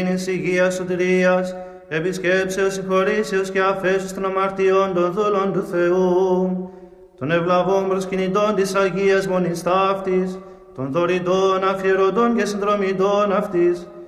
εις υγείας σωτηρίας, επισκέψεως, συγχωρήσεως και αφέσεως των αμαρτιών των δούλων του Θεού, των ευλαβών προσκυνητών της Αγίας Μονής Ταύτης, των δωρητών, αφιερωτών και συνδρομητών αυτής,